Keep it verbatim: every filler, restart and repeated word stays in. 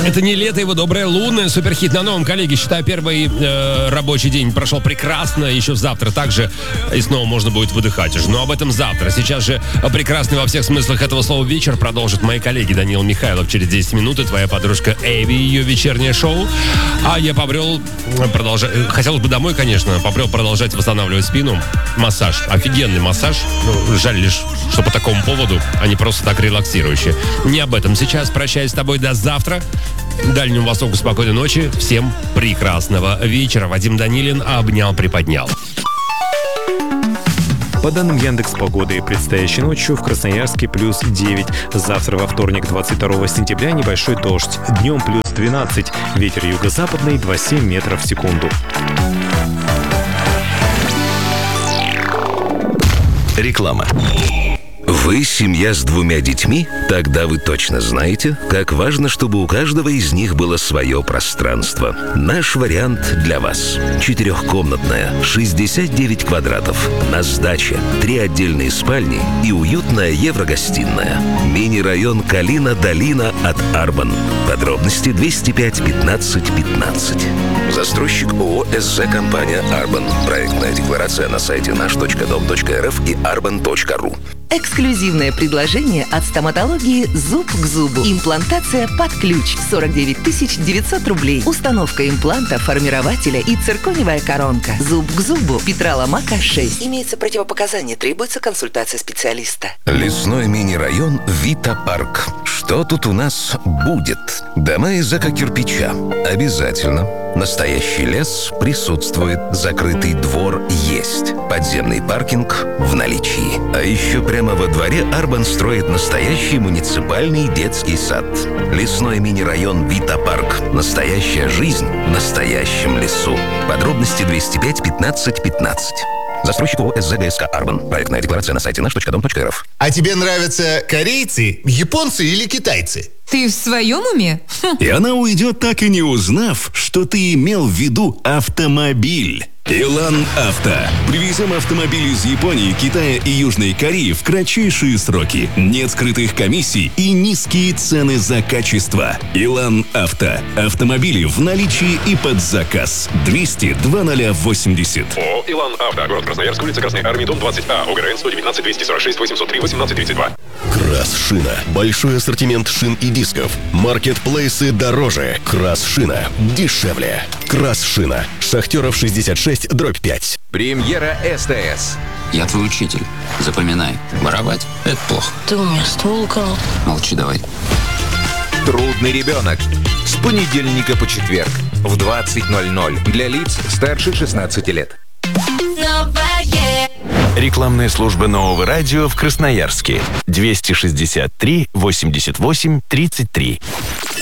Это не лето, его доброе лунное суперхит на новом. Коллеги, считаю, первый э, рабочий день прошел прекрасно. Еще завтра также и снова можно будет выдыхать уже. Но об этом завтра. Сейчас же прекрасный во всех смыслах этого слова вечер продолжат мои коллеги. Даниил Михайлов через десять минут и твоя подружка Эви, ее вечернее шоу. А я побрел продолжать. Хотелось бы домой, конечно, побрел продолжать восстанавливать спину. Массаж. Офигенный массаж. Ну, жаль лишь, что по такому поводу, а не просто так релаксирующие. Не об этом сейчас. Прощаюсь с тобой до завтра. Дальнему Востоку спокойной ночи. Всем прекрасного вечера. Вадим Данилин обнял, приподнял. По данным Яндекс.Погоды, предстоящей ночью в Красноярске плюс девять. Завтра во вторник, двадцать второго сентября, небольшой дождь. Днем плюс двенадцать. Ветер юго-западный два целых семь метров в секунду. Реклама. Вы семья с двумя детьми? Тогда вы точно знаете, как важно, чтобы у каждого из них было свое пространство. Наш вариант для вас. Четырехкомнатная, шестьдесят девять квадратов, на сдаче, три отдельные спальни и уютная еврогостиная. Мини-район Калина-Долина от Арбан. Подробности двести пять пятнадцать пятнадцать. Застройщик ООО СЗ компания Арбан. Проектная декларация на сайте наш точка дом точка эр эф и арбан точка ру. Эксклюзивное предложение от стоматологии «Зуб к зубу». Имплантация под ключ. сорок девять тысяч девятьсот рублей. Установка импланта, формирователя и циркониевая коронка. «Зуб к зубу». Петра Ломака, шесть. Имеется противопоказание. Требуется консультация специалиста. Лесной мини-район Вита Парк. Что тут у нас будет? Дома из эко-кирпича. Обязательно. Настоящий лес присутствует. Закрытый двор есть. Подземный паркинг в наличии. А еще прямо во дворе Арбан строит настоящий муниципальный детский сад. Лесной мини-район Вита Парк. Настоящая жизнь в настоящем лесу. Подробности двести пять пятнадцать пятнадцать. Застройщик ООО СЗ ГСК Арбан. Проектная декларация на сайте наш точка дом точка эр эф. А тебе нравятся корейцы, японцы или китайцы? Ты в своем уме? И она уйдет, так и не узнав, что ты имел в виду автомобиль. Илан Авто. Привезем автомобили из Японии, Китая и Южной Кореи в кратчайшие сроки. Нет скрытых комиссий и низкие цены за качество. Илан Авто. Автомобили в наличии и под заказ. двести два ноль восемьдесят. ООО Илан Авто. Город Красноярск, улица Красной Армии, дом двадцать А. ОГРН сто девятнадцать двести сорок шесть восемьсот три восемнадцать тридцать два. Крас-шина. Большой ассортимент шин и дисков. Маркетплейсы дороже. Крас-шина дешевле. Крас-шина. Шахтеров шестьдесят шесть, дробь пять. Премьера СТС. Я твой учитель. Запоминай. Воровать – это плохо. Ты у меня ствол украл. Молчи давай. Трудный ребенок. С понедельника по четверг в двадцать ноль ноль для лиц старше шестнадцати лет. Рекламная служба нового радио в Красноярске. двести шестьдесят три восемьдесят восемь тридцать три.